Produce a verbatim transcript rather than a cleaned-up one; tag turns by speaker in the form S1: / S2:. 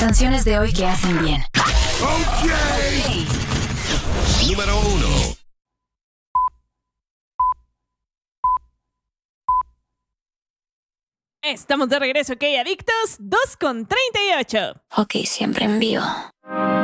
S1: canciones de hoy que hacen bien.
S2: Okay. Número uno.
S3: Estamos de regreso, ¿ok, adictos? dos con treinta y ocho.
S1: Ok, siempre en vivo.